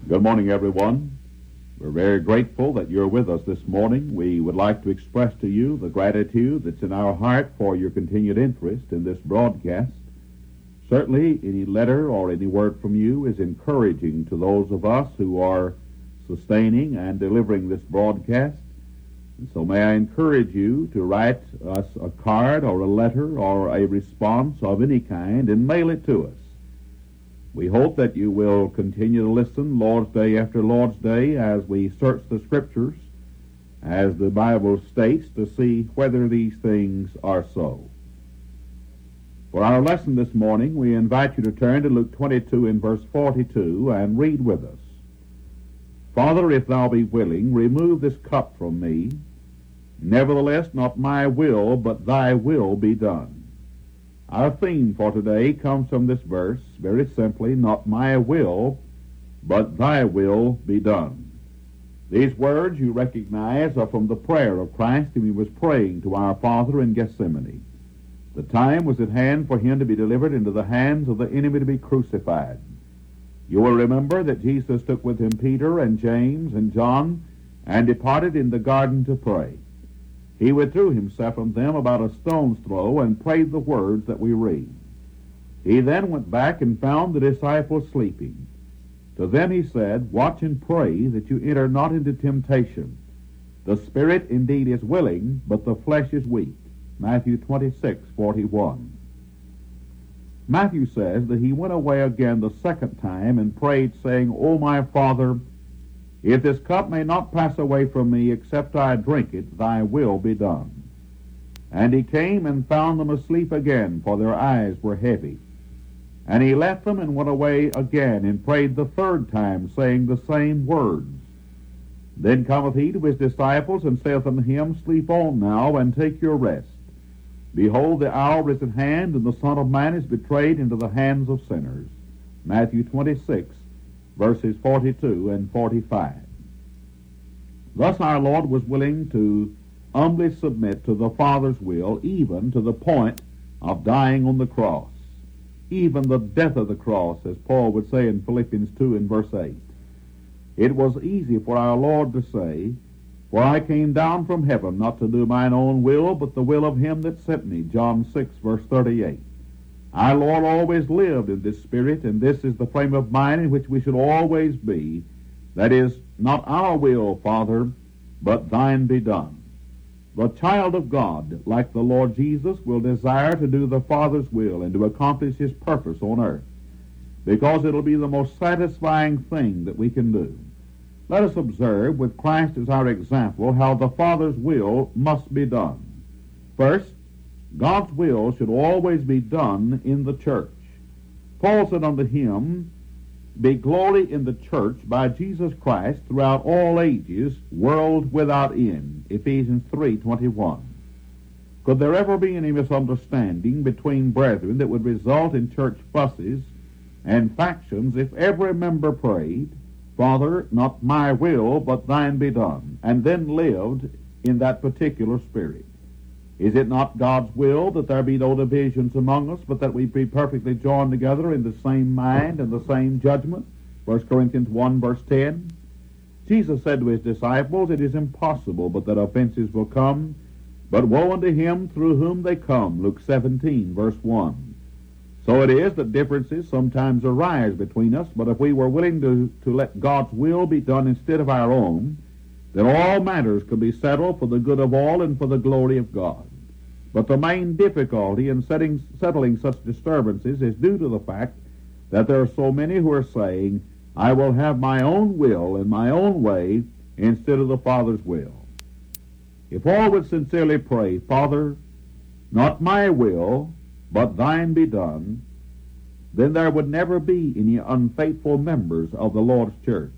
Good morning, everyone. We're very grateful that you're with us this morning. We would like to express to you the gratitude that's in our heart for your continued interest in this broadcast. Certainly, any letter or any word from you is encouraging to those of us who are sustaining and delivering this broadcast. And so may I encourage you to write us a card or a letter or a response of any kind and mail it to us. We hope that you will continue to listen Lord's Day after Lord's Day as we search the Scriptures, as the Bible states, to see whether these things are so. For our lesson this morning, we invite you to turn to Luke 22 and verse 42 and read with us. Father, if thou be willing, remove this cup from me. Nevertheless, not my will, but thy will be done. Our theme for today comes from this verse, very simply, not my will, but thy will be done. These words, you recognize, are from the prayer of Christ when he was praying to our Father in Gethsemane. The time was at hand for him to be delivered into the hands of the enemy to be crucified. You will remember that Jesus took with him Peter and James and John and departed in the garden to pray. He withdrew himself from them about a stone's throw and prayed the words that we read. He then went back and found the disciples sleeping. To them he said, Watch and pray that you enter not into temptation. The spirit indeed is willing, but the flesh is weak. Matthew 26:41. Matthew says that he went away again the second time and prayed, saying, O my Father, if this cup may not pass away from me, except I drink it, thy will be done. And he came and found them asleep again, for their eyes were heavy. And he left them and went away again, and prayed the third time, saying the same words. Then cometh he to his disciples, and saith unto him, Sleep on now, and take your rest. Behold, the hour is at hand, and the Son of Man is betrayed into the hands of sinners. Matthew 26, verses 42 and 45. Thus our Lord was willing to humbly submit to the Father's will, even to the point of dying on the cross, even the death of the cross, as Paul would say in Philippians 2 and verse 8. It was easy for our Lord to say, For I came down from heaven not to do mine own will, but the will of him that sent me, John 6, verse 38. Our Lord always lived in this spirit, and this is the frame of mind in which we should always be. That is, not our will, Father, but thine be done. The child of God, like the Lord Jesus, will desire to do the Father's will and to accomplish his purpose on earth, because it'll be the most satisfying thing that we can do. Let us observe, with Christ as our example, how the Father's will must be done. First, God's will should always be done in the church. Paul said unto him, Be glory in the church by Jesus Christ throughout all ages, world without end. Ephesians 3:21. Could there ever be any misunderstanding between brethren that would result in church fusses and factions if every member prayed, Father, not my will, but thine be done, and then lived in that particular spirit? Is it not God's will that there be no divisions among us, but that we be perfectly joined together in the same mind and the same judgment? 1 Corinthians 1, verse 10. Jesus said to his disciples, It is impossible but that offenses will come, but woe unto him through whom they come. Luke 17, verse 1. So it is that differences sometimes arise between us, but if we were willing to let God's will be done instead of our own, then all matters could be settled for the good of all and for the glory of God. But the main difficulty in settling such disturbances is due to the fact that there are so many who are saying, I will have my own will and my own way instead of the Father's will. If all would sincerely pray, Father, not my will, but thine be done, then there would never be any unfaithful members of the Lord's church.